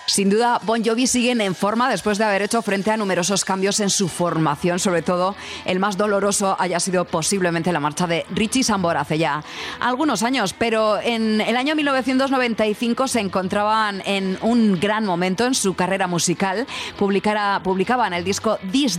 Sin duda, Bon Jovi siguen en forma después de haber hecho frente a numerosos cambios en su formación. Sobre todo, el más doloroso haya sido posiblemente la marcha de Richie Sambora hace ya algunos años. Pero en el año 1995 se encontraban en un gran momento en su carrera musical. Publicaban el disco This